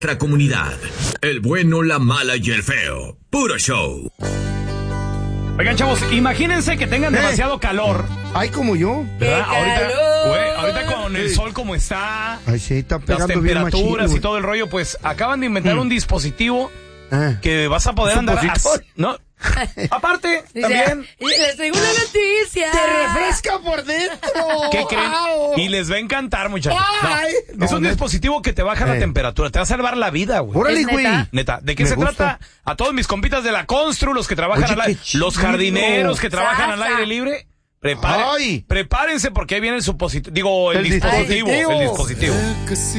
nuestra comunidad. El bueno, la mala y el feo. Puro show. Oigan, chavos, imagínense que tengan demasiado calor. Ay, como yo. ¿Verdad? Ahorita con el sol como está, Ay, sí, está pegando las bien temperaturas machín, y todo el rollo, pues acaban de inventar un dispositivo Ah. que vas a poder andar ¿Supositor? ¿no? Aparte, también, Les traigo una noticia. ¡Te refresca por dentro! ¿qué creen? ¡Wow! Y les va a encantar, muchachos. Ay, No, es un no, dispositivo que te baja la temperatura, te va a salvar la vida, güey. Órale, ¿Es güey. neta? Neta, ¿de qué Me se gusta. trata? A todos mis compitas de la Constru, los que trabajan Oye, al aire, qué chido. los jardineros que trabajan al Sasa. aire libre, Ay. prepárense porque ahí viene el dispositivo. El dispositivo. El dispositivo.